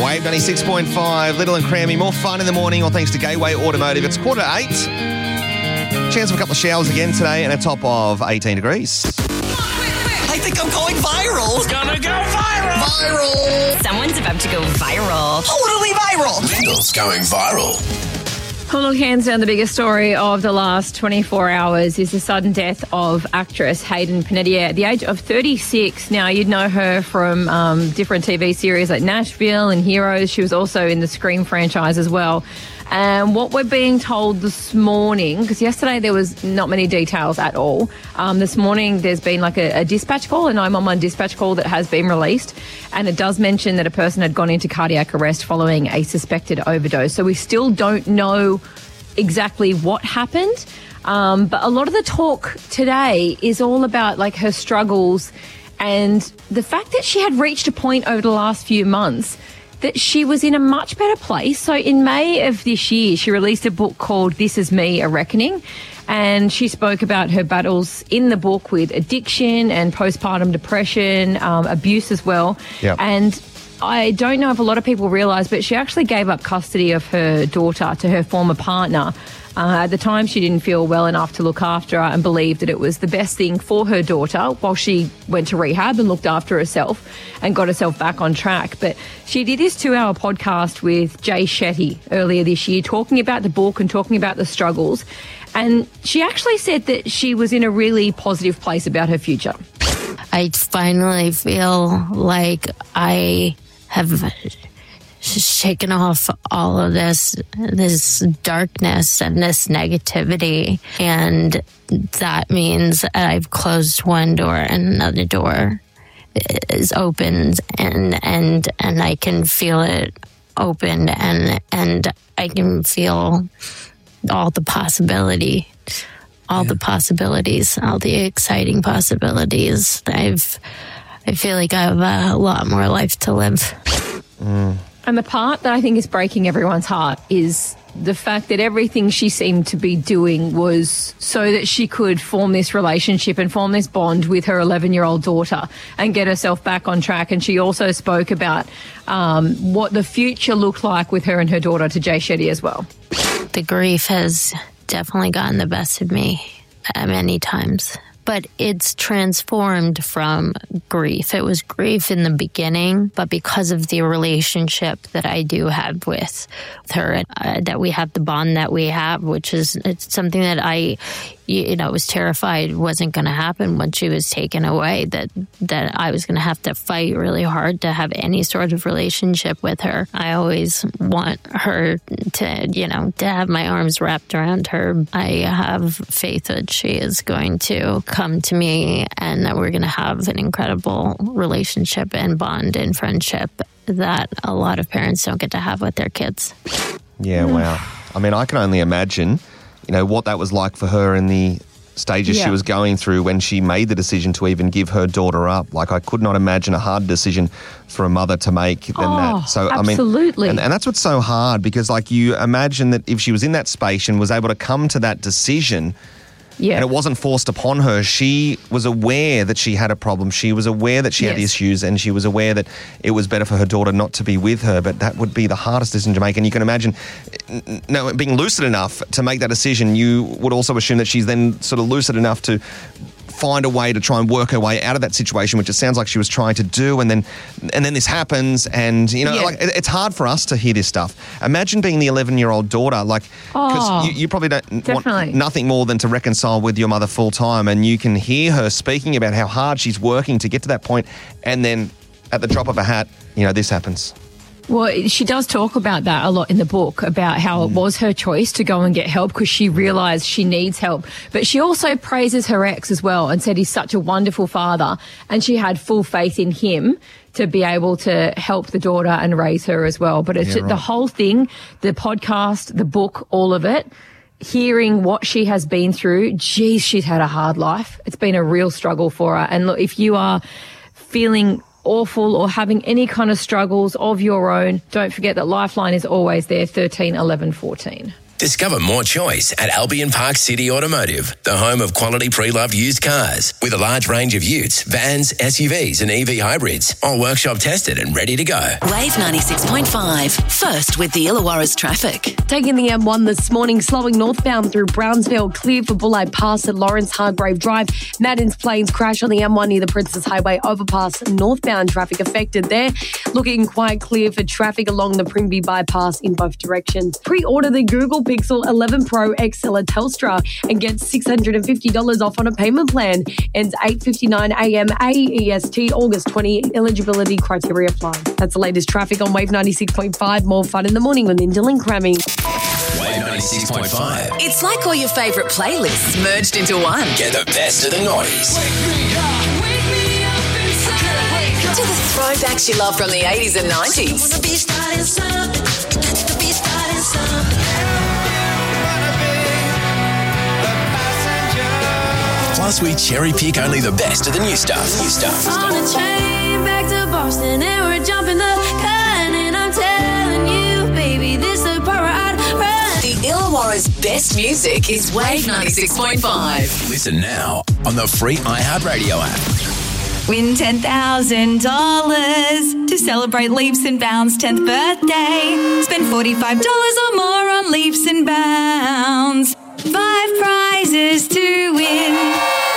Wave 96.5, Little and Crammy. More fun in the morning, all thanks to Gateway Automotive. It's 7:45. Chance of a couple of showers again today and a top of 18 degrees. I think I'm going viral. It's gonna go viral. Viral. Someone's about to go viral. Totally viral. Lyndall's going viral. Well, look, hands down, the biggest story of the last 24 hours is the sudden death of actress Hayden Panettiere at the age of 36. Now, you'd know her from different TV series like Nashville and Heroes. She was also in the Scream franchise as well. And what we're being told this morning, because yesterday there was not many details at all, this morning there's been like a dispatch call, a 911 dispatch call that has been released, and it does mention that a person had gone into cardiac arrest following a suspected overdose. So we still don't know exactly what happened, but a lot of the talk today is all about like her struggles and the fact that she had reached a point over the last few months that she was in a much better place. So in May of this year, she released a book called This Is Me, A Reckoning, and she spoke about her battles in the book with addiction and postpartum depression, abuse as well. Yep. And I don't know if a lot of people realise, but she actually gave up custody of her daughter to her former partner. At the time, she didn't feel well enough to look after her and believed that it was the best thing for her daughter while she went to rehab and looked after herself and got herself back on track. But she did this 2-hour podcast with Jay Shetty earlier this year, talking about the book and talking about the struggles. And she actually said that she was in a really positive place about her future. I finally feel like I have shaken off all of this darkness and this negativity, and that means I've closed one door and another door is opened, and I can feel it open, and I can feel all the possibility, the possibilities, all the exciting possibilities. I feel like I have a lot more life to live. And the part that I think is breaking everyone's heart is the fact that everything she seemed to be doing was so that she could form this relationship and form this bond with her 11-year-old daughter and get herself back on track. And she also spoke about what the future looked like with her and her daughter to Jay Shetty as well. The grief has definitely gotten the best of me many times. But it's transformed from grief. It was grief in the beginning, but because of the relationship that I do have with her, that we have the bond that we have, which is it's something that I was terrified wasn't going to happen when she was taken away, that I was going to have to fight really hard to have any sort of relationship with her. I always want her to have my arms wrapped around her. I have faith that she is going to come to me and that we're going to have an incredible relationship and bond and friendship that a lot of parents don't get to have with their kids. Yeah, wow. I mean, I can only imagine what that was like for her in the stages she was going through when she made the decision to even give her daughter up. Like, I could not imagine a harder decision for a mother to make than that. So, absolutely. I mean, and that's what's so hard, because like you imagine that if she was in that space and was able to come to that decision, and it wasn't forced upon her, she was aware that she had a problem. She was aware that she had issues, and she was aware that it was better for her daughter not to be with her. But that would be the hardest decision to make. And you can imagine being lucid enough to make that decision. You would also assume that she's then sort of lucid enough to find a way to try and work her way out of that situation, which it sounds like she was trying to do. And then this happens, and like it's hard for us to hear this stuff. Imagine being the 11-year-old daughter, like, because you probably don't want nothing more than to reconcile with your mother full time, and you can hear her speaking about how hard she's working to get to that point, and then at the drop of a hat, this happens. Well, she does talk about that a lot in the book, about how it was her choice to go and get help because she realised she needs help. But she also praises her ex as well and said he's such a wonderful father, and she had full faith in him to be able to help the daughter and raise her as well. But it's the whole thing, the podcast, the book, all of it, hearing what she has been through, geez, she's had a hard life. It's been a real struggle for her. And look, if you are feeling awful or having any kind of struggles of your own, don't forget that Lifeline is always there, 13 11 14. Discover more choice at Albion Park City Automotive, the home of quality pre-loved used cars with a large range of utes, vans, SUVs and EV hybrids, all workshop tested and ready to go. Wave 96.5. First with the Illawarra's traffic. Taking the M1 this morning, slowing northbound through Brownsville, clear for Bulleye Pass at Lawrence Hargrave Drive. Madden's Plains crash on the M1 near the Princess Highway overpass. Northbound traffic affected there. Looking quite clear for traffic along the Pringby bypass in both directions. Pre-order the Google Pixel 11 Pro XL at Telstra and get $650 off on a payment plan. Ends 8:59 a.m. AEST, August 20. Eligibility criteria apply. That's the latest traffic on Wave 96.5. More fun in the morning with Indel and Crammy. Wave 96.5. It's like all your favourite playlists merged into one. Get the best of the noughties. To the throwbacks you love from the 80s and 90s. Plus, we cherry pick only the best of the new stuff. On a train back to Boston and we're jumping the gun and I'm telling you, baby, this is the part where I'd run. The Illawarra's best music is Wave 96.5. Listen now on the free iHeartRadio app. Win $10,000 to celebrate Leaps and Bounds' 10th birthday. Spend $45 or more on Leaps and Bounds. 5 prizes to win.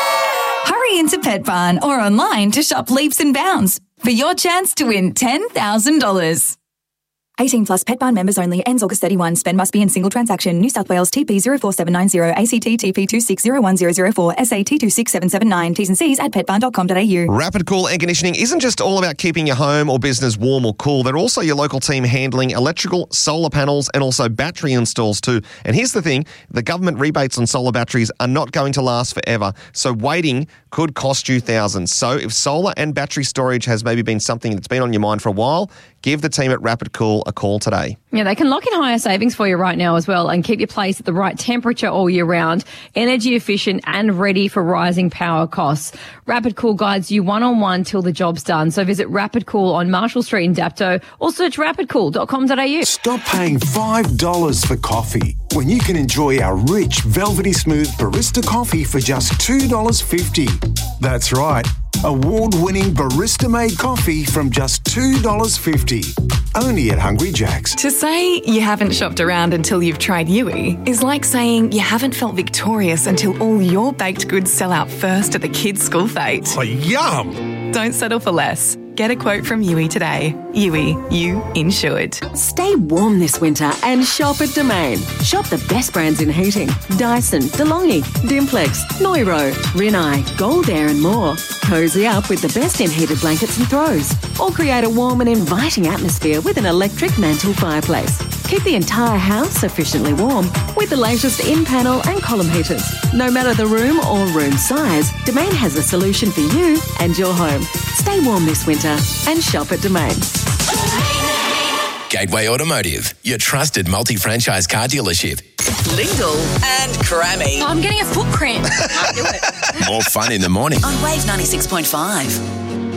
Hurry into Pet Barn or online to shop Leaps and Bounds for your chance to win $10,000. 18 plus Pet Barn members only. Ends August 31. Spend must be in single transaction. New South Wales TP 04790 ACT TP 2601004 SAT 26779. T's and C's at petbarn.com.au. Rapid Cool Air Conditioning isn't just all about keeping your home or business warm or cool. They're also your local team handling electrical, solar panels and also battery installs too. And here's the thing, the government rebates on solar batteries are not going to last forever. So waiting could cost you thousands. So if solar and battery storage has maybe been something that's been on your mind for a while, give the team at Rapid Cool a call today. Yeah, they can lock in higher savings for you right now as well and keep your place at the right temperature all year round, energy efficient and ready for rising power costs. Rapid Cool guides you one-on-one till the job's done. So visit Rapid Cool on Marshall Street in Dapto or search rapidcool.com.au. Stop paying $5 for coffee when you can enjoy our rich, velvety smooth barista coffee for just $2.50. That's right. Award-winning barista-made coffee from just $2.50. Only at Hungry Jack's. To say you haven't shopped around until you've tried Yui is like saying you haven't felt victorious until all your baked goods sell out first at the kids' school fete. Oh, yum! Don't settle for less. Get a quote from Yui today. Yui, you insured. Stay warm this winter and shop at Domain. Shop the best brands in heating. Dyson, DeLonghi, Dimplex, Noiro, Rinnai, Gold Air and more. Cozy up with the best in heated blankets and throws. Or create a warm and inviting atmosphere with an electric mantle fireplace. Keep the entire house sufficiently warm with the latest in-panel and column heaters. No matter the room or room size, Domain has a solution for you and your home. Stay warm this winter and shop at Domain. Gateway Automotive, your trusted multi-franchise car dealership. Lingle and Crammy. I'm getting a foot cramp. Can't do it. More fun in the morning. On Wave 96.5.